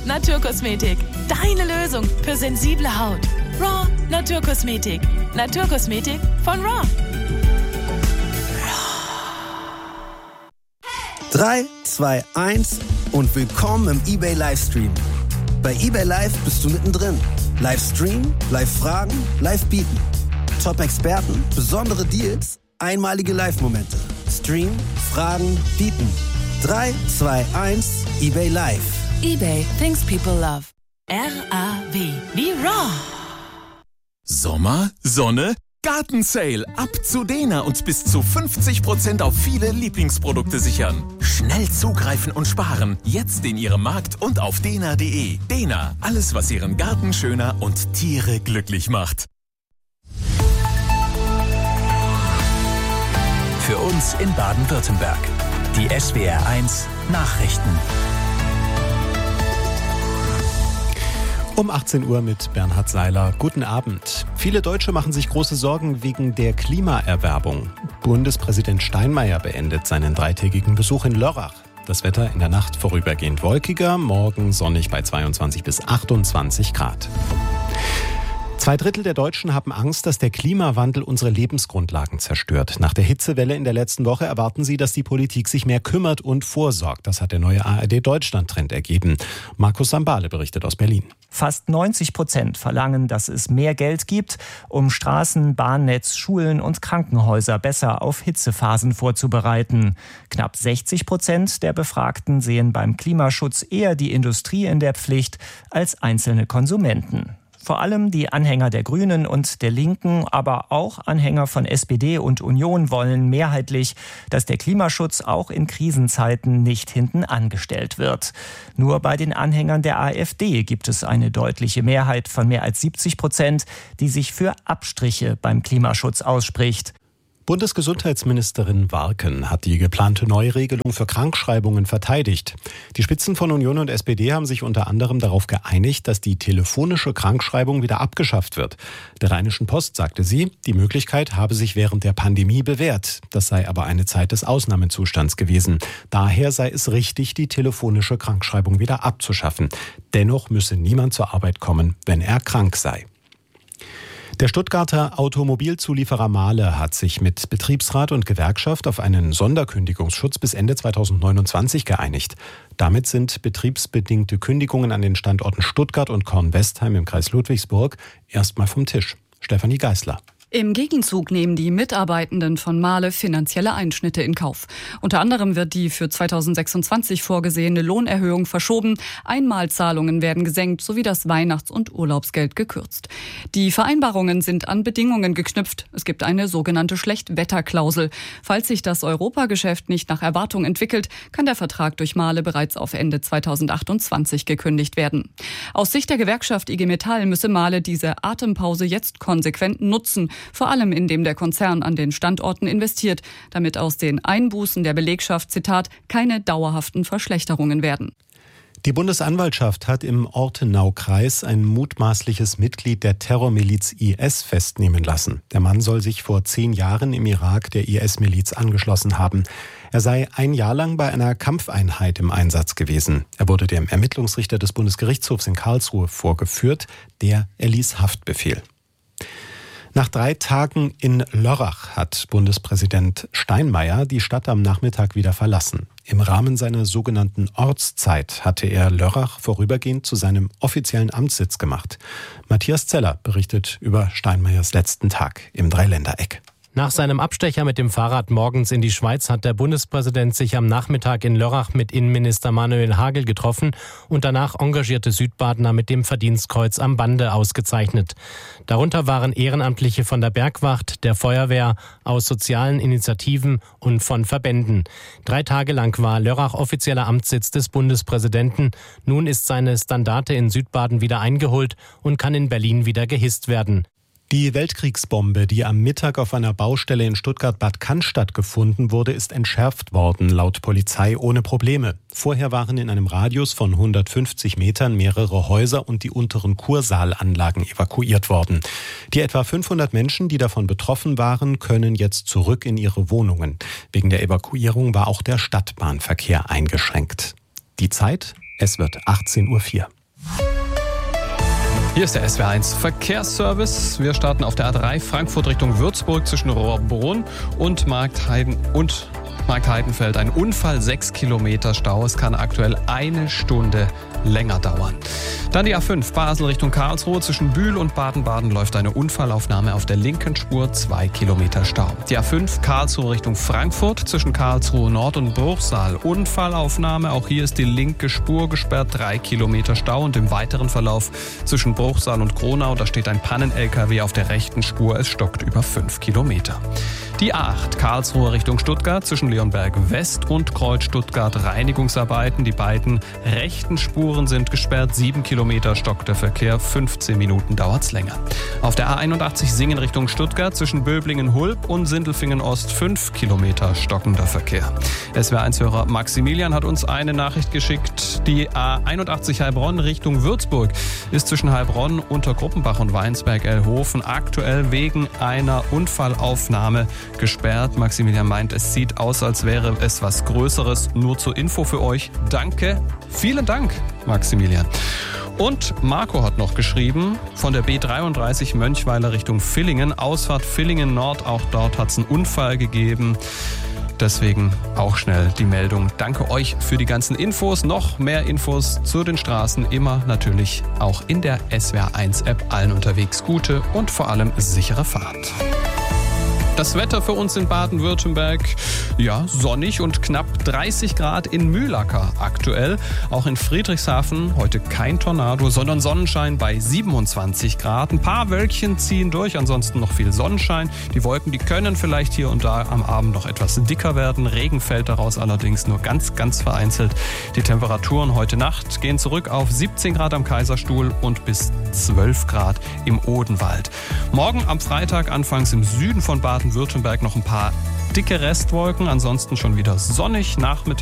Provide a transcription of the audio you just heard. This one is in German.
Naturkosmetik. Deine Lösung für sensible Haut. Raw Naturkosmetik. Naturkosmetik von Raw. 3, 2, 1 und willkommen im eBay Livestream. Bei eBay Live bist du mittendrin. Livestream, Live-Fragen, Live-Bieten. Top-Experten, besondere Deals, einmalige Live-Momente. Stream, Fragen, Bieten. 3, 2, 1, eBay Live. eBay, things people love. R-A-W, wie Raw. Sommer, Sonne, Gartensale. Ab zu Dena und bis zu 50% auf viele Lieblingsprodukte sichern. Schnell zugreifen und sparen. Jetzt in Ihrem Markt und auf dena.de. Dena, alles was Ihren Garten schöner und Tiere glücklich macht. Für uns in Baden-Württemberg. Die SWR1 Nachrichten. Um 18 Uhr mit Bernhard Seiler. Guten Abend. Viele Deutsche machen sich große Sorgen wegen der Klimaerwärmung. Bundespräsident Steinmeier beendet seinen 3-tägigen Besuch in Lörrach. Das Wetter in der Nacht vorübergehend wolkiger, morgen sonnig bei 22 bis 28 Grad. 2/3 der Deutschen haben Angst, dass der Klimawandel unsere Lebensgrundlagen zerstört. Nach der Hitzewelle in der letzten Woche erwarten sie, dass die Politik sich mehr kümmert und vorsorgt. Das hat der neue ARD-Deutschland-Trend ergeben. Markus Sambale berichtet aus Berlin. Fast 90% verlangen, dass es mehr Geld gibt, um Straßen, Bahnnetz, Schulen und Krankenhäuser besser auf Hitzephasen vorzubereiten. Knapp 60% der Befragten sehen beim Klimaschutz eher die Industrie in der Pflicht als einzelne Konsumenten. Vor allem die Anhänger der Grünen und der Linken, aber auch Anhänger von SPD und Union wollen mehrheitlich, dass der Klimaschutz auch in Krisenzeiten nicht hinten angestellt wird. Nur bei den Anhängern der AfD gibt es eine deutliche Mehrheit von mehr als 70%, die sich für Abstriche beim Klimaschutz ausspricht. Bundesgesundheitsministerin Warken hat die geplante Neuregelung für Krankschreibungen verteidigt. Die Spitzen von Union und SPD haben sich unter anderem darauf geeinigt, dass die telefonische Krankschreibung wieder abgeschafft wird. Der Rheinischen Post sagte sie, die Möglichkeit habe sich während der Pandemie bewährt. Das sei aber eine Zeit des Ausnahmezustands gewesen. Daher sei es richtig, die telefonische Krankschreibung wieder abzuschaffen. Dennoch müsse niemand zur Arbeit kommen, wenn er krank sei. Der Stuttgarter Automobilzulieferer Mahle hat sich mit Betriebsrat und Gewerkschaft auf einen Sonderkündigungsschutz bis Ende 2029 geeinigt. Damit sind betriebsbedingte Kündigungen an den Standorten Stuttgart und Kornwestheim im Kreis Ludwigsburg erstmal vom Tisch. Stefanie Geißler. Im Gegenzug nehmen die Mitarbeitenden von Mahle finanzielle Einschnitte in Kauf. Unter anderem wird die für 2026 vorgesehene Lohnerhöhung verschoben, Einmalzahlungen werden gesenkt sowie das Weihnachts- und Urlaubsgeld gekürzt. Die Vereinbarungen sind an Bedingungen geknüpft. Es gibt eine sogenannte Schlechtwetterklausel. Falls sich das Europageschäft nicht nach Erwartung entwickelt, kann der Vertrag durch Mahle bereits auf Ende 2028 gekündigt werden. Aus Sicht der Gewerkschaft IG Metall müsse Mahle diese Atempause jetzt konsequent nutzen, vor allem indem der Konzern an den Standorten investiert, damit aus den Einbußen der Belegschaft, Zitat, keine dauerhaften Verschlechterungen werden. Die Bundesanwaltschaft hat im Ortenau-Kreis ein mutmaßliches Mitglied der Terrormiliz IS festnehmen lassen. Der Mann soll sich vor 10 Jahren im Irak der IS-Miliz angeschlossen haben. Er sei 1 Jahr lang bei einer Kampfeinheit im Einsatz gewesen. Er wurde dem Ermittlungsrichter des Bundesgerichtshofs in Karlsruhe vorgeführt. Der erließ Haftbefehl. Nach 3 Tagen in Lörrach hat Bundespräsident Steinmeier die Stadt am Nachmittag wieder verlassen. Im Rahmen seiner sogenannten Ortszeit hatte er Lörrach vorübergehend zu seinem offiziellen Amtssitz gemacht. Matthias Zeller berichtet über Steinmeiers letzten Tag im Dreiländereck. Nach seinem Abstecher mit dem Fahrrad morgens in die Schweiz hat der Bundespräsident sich am Nachmittag in Lörrach mit Innenminister Manuel Hagel getroffen und danach engagierte Südbadener mit dem Verdienstkreuz am Bande ausgezeichnet. Darunter waren Ehrenamtliche von der Bergwacht, der Feuerwehr, aus sozialen Initiativen und von Verbänden. 3 Tage lang war Lörrach offizieller Amtssitz des Bundespräsidenten. Nun ist seine Standarte in Südbaden wieder eingeholt und kann in Berlin wieder gehisst werden. Die Weltkriegsbombe, die am Mittag auf einer Baustelle in Stuttgart-Bad Cannstatt gefunden wurde, ist entschärft worden, laut Polizei ohne Probleme. Vorher waren in einem Radius von 150 Metern mehrere Häuser und die unteren Kursaalanlagen evakuiert worden. Die etwa 500 Menschen, die davon betroffen waren, können jetzt zurück in ihre Wohnungen. Wegen der Evakuierung war auch der Stadtbahnverkehr eingeschränkt. Die Zeit, es wird 18:04 Uhr. Hier ist der SWR1 Verkehrsservice. Wir starten auf der A3 Frankfurt Richtung Würzburg zwischen Rohrbrunn und Marktheidenfeld. Ein Unfall, 6 Kilometer Stau. Es kann aktuell 1 Stunde länger dauern. Dann die A5 Basel Richtung Karlsruhe. Zwischen Bühl und Baden-Baden läuft eine Unfallaufnahme auf der linken Spur, 2 Kilometer Stau. Die A5 Karlsruhe Richtung Frankfurt. Zwischen Karlsruhe Nord und Bruchsal Unfallaufnahme. Auch hier ist die linke Spur gesperrt, 3 Kilometer Stau. Und im weiteren Verlauf zwischen Bruchsal und Kronau, da steht ein Pannen-LKW auf der rechten Spur. Es stockt über 5 Kilometer. Die A8 Karlsruhe Richtung Stuttgart zwischen Leonberg West und Kreuz Stuttgart Reinigungsarbeiten. Die beiden rechten Spuren sind gesperrt. 7 Kilometer stockt der Verkehr. 15 Minuten dauert's länger. Auf der A81 Singen Richtung Stuttgart zwischen Böblingen-Hulb und Sindelfingen-Ost 5 Kilometer stockender Verkehr. SWR1-Hörer Maximilian hat uns eine Nachricht geschickt. Die A81 Heilbronn Richtung Würzburg ist zwischen Heilbronn, Untergruppenbach und Weinsberg-Elhofen aktuell wegen einer Unfallaufnahme gesperrt. Maximilian meint, es sieht aus, als wäre es was Größeres. Nur zur Info für euch. Danke. Vielen Dank, Maximilian. Und Marco hat noch geschrieben, von der B33 Mönchweiler Richtung Villingen, Ausfahrt Villingen Nord, auch dort hat es einen Unfall gegeben. Deswegen auch schnell die Meldung. Danke euch für die ganzen Infos. Noch mehr Infos zu den Straßen immer natürlich auch in der SWR1-App. Allen unterwegs gute und vor allem sichere Fahrt. Das Wetter für uns in Baden-Württemberg, ja, sonnig und knapp 30 Grad in Mühlacker aktuell. Auch in Friedrichshafen heute kein Tornado, sondern Sonnenschein bei 27 Grad. Ein paar Wölkchen ziehen durch, ansonsten noch viel Sonnenschein. Die Wolken, die können vielleicht hier und da am Abend noch etwas dicker werden. Regen fällt daraus allerdings nur ganz, ganz vereinzelt. Die Temperaturen heute Nacht gehen zurück auf 17 Grad am Kaiserstuhl und bis 12 Grad im Odenwald. Morgen am Freitag anfangs im Süden von Baden-Württemberg noch ein paar dicke Restwolken, ansonsten schon wieder sonnig. Nachmittag